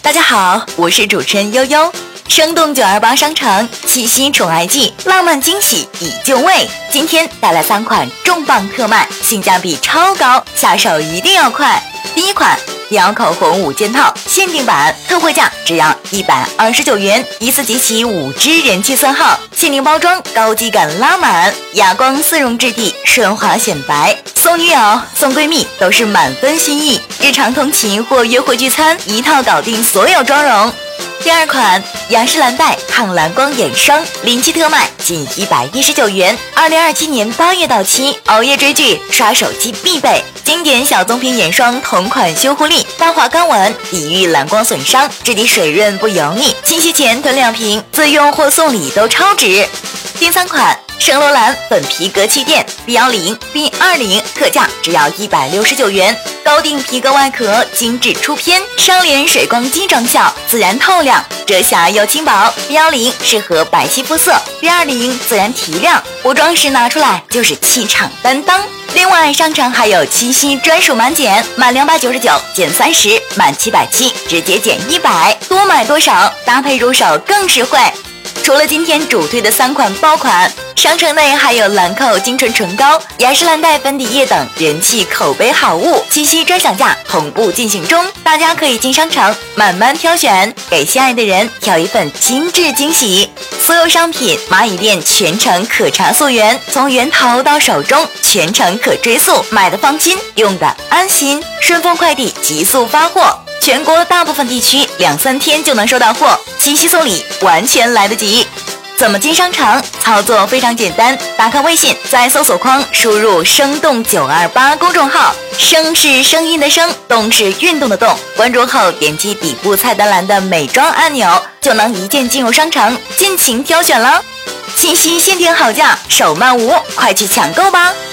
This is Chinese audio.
大家好，我是主持人悠悠。生动928商城七夕宠爱季，浪漫惊喜已就位。今天带来3款重磅特卖，性价比超高，下手一定要快。第一款貂口红5件套限定版，特惠价只要129元，一次集齐5支人气色号，限定包装，高级感拉满，哑光丝绒质地，顺滑显白。送女友、送闺蜜都是满分心意，日常通勤或约会聚餐，一套搞定所有妆容。第二款雅诗兰黛抗蓝光眼霜临期特卖，仅119元，2027年8月到期，熬夜追剧、刷手机必备。经典小棕瓶眼霜同款修护力，大滑刚稳，抵御蓝光损伤，质地水润不油腻，七夕前囤2瓶，自用或送礼都超值。第三款圣罗兰粉皮革气垫 B10、B20，特价只要169元，高定皮革外壳，精致出片，双联水光肌妆效，自然透亮，遮瑕又轻薄。B10适合白皙肤色，B20自然提亮，补妆时拿出来就是气场担当。另外，商城还有七夕专属满减，满299减30，满770直接减100，多买多少，搭配入手更实惠。除了今天主推的3款爆款，商城内还有兰蔻精纯唇膏、雅诗兰黛粉底液等人气口碑好物，七夕专享价同步进行中，大家可以进商城慢慢挑选，给心爱的人挑一份精致惊喜。所有商品蚂蚁店全程可查溯源，从源头到手中全程可追溯，买的放心，用的安心。顺丰快递急速发货，全国大部分地区2-3天就能收到货，七夕送礼完全来得及。怎么进商城？操作非常简单，打开微信，在搜索框输入生动928公众号，声是声音的声，动是运动的动，关注后点击底部菜单栏的美妆按钮，就能一键进入商城，尽情挑选了。七夕限定好价，手慢无，快去抢购吧！